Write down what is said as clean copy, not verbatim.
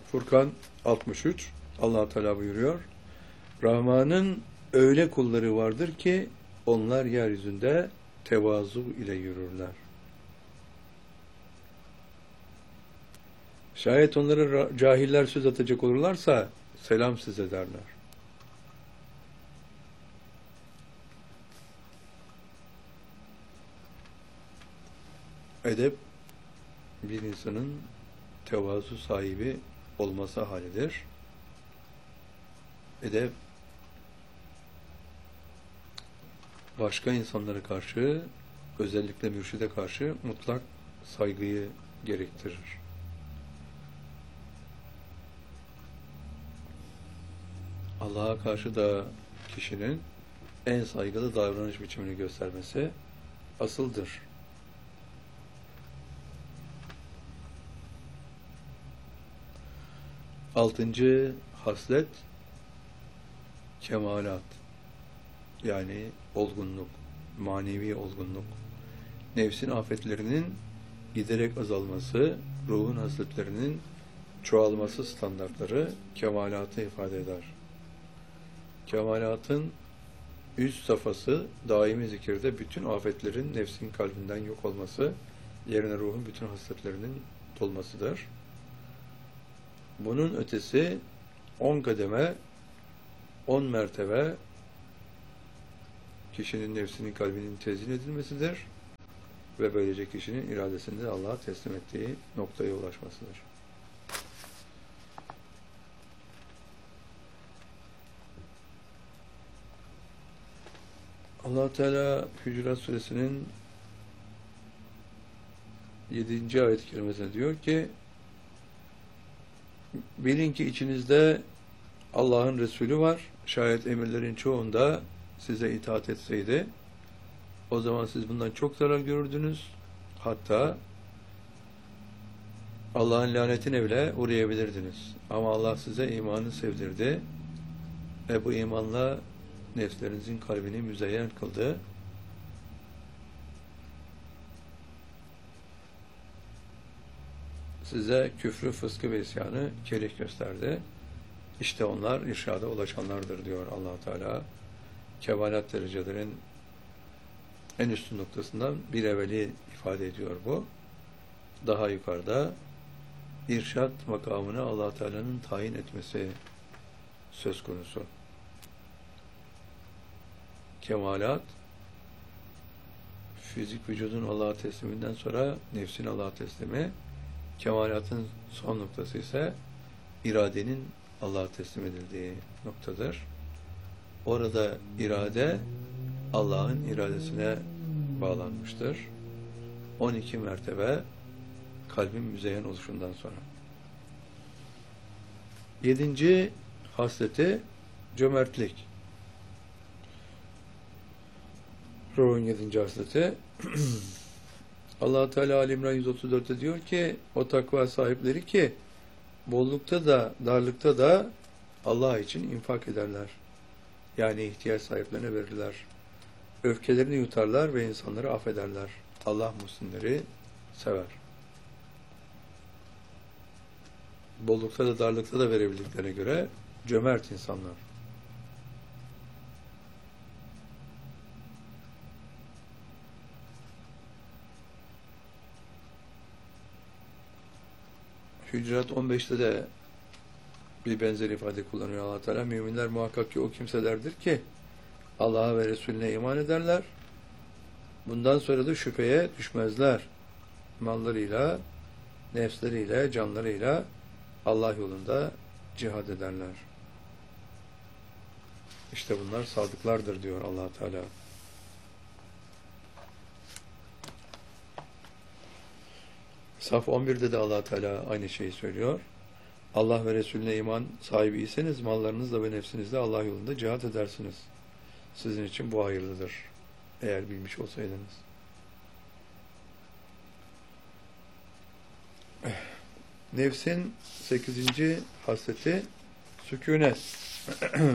Furkan 63 Allah Teala buyuruyor. Rahman'ın öyle kulları vardır ki onlar yeryüzünde tevazu ile yürürler. Şayet onlara cahiller söz atacak olurlarsa selam size derler. Edep bir insanın tevazu sahibi olması halidir. Edep başka insanlara karşı, özellikle mürşide karşı mutlak saygıyı gerektirir. Allah'a karşı da kişinin en saygılı davranış biçimini göstermesi asıldır. Altıncı haslet kemalat, yani olgunluk, manevi olgunluk. Nefsin afetlerinin giderek azalması, ruhun hasletlerinin çoğalması standartları kemalatı ifade eder. Kemalatın üst safhası daimi zikirde bütün afetlerin nefsin kalbinden yok olması, yerine ruhun bütün hasletlerinin dolmasıdır. Bunun ötesi 10 kademe, 10 mertebe kişinin nefsinin kalbinin tezyin edilmesidir ve böylece kişinin iradesinde Allah'a teslim ettiği noktaya ulaşmasıdır. Allah Teala Hücurat Suresinin 7. ayet-i kerimesinde diyor ki, bilin ki içinizde Allah'ın Resulü var. Şayet emirlerin çoğunda size itaat etseydi, o zaman siz bundan çok zarar görürdünüz. Hatta Allah'ın lanetine bile uğrayabilirdiniz. Ama Allah size imanı sevdirdi ve bu imanla nefslerinizin kalbini müzeyyen kıldı. Size küfrü, fıskı ve isyanı kerih gösterdi. İşte onlar irşada ulaşanlardır diyor Allah Teala. Kemalat derecelerin en üstün noktasından bir evveli ifade ediyor bu. Daha yukarıda irşad makamını Allah Teala'nın tayin etmesi söz konusu. Kemalat, fizik vücudun Allah'a tesliminden sonra nefsin Allah'a teslimi, kemalatın son noktası ise iradenin Allah'a teslim edildiği noktadır. Orada irade Allah'ın iradesine bağlanmıştır. 12 mertebe kalbin müzeyyen oluşundan sonra. 7. hasleti cömertlik. Ruhun 7. hasleti. Allah Teala Ali İmran 134'te diyor ki, o takva sahipleri ki bollukta da darlıkta da Allah için infak ederler. Yani ihtiyaç sahiplerine verirler. Öfkelerini yutarlar ve insanları affederler. Allah muhsinleri sever. Bollukta da darlıkta da verebildiklerine göre cömert insanlar. Hücurat 15'te de bir benzer ifade kullanıyor Allah Teala. Müminler muhakkak ki o kimselerdir ki Allah'a ve Resulüne iman ederler. Bundan sonra da şüpheye düşmezler. Mallarıyla, nefsleriyle, canlarıyla Allah yolunda cihad ederler. İşte bunlar sadıklardır diyor Allah Teala. Saf 11'de de Allah Teala aynı şeyi söylüyor. Allah ve Resulüne iman sahibiyseniz mallarınızla ve nefsinizle Allah yolunda cihat edersiniz. Sizin için bu hayırlıdır. Eğer bilmiş olsaydınız. Nefsin 8. hasleti sükûnet.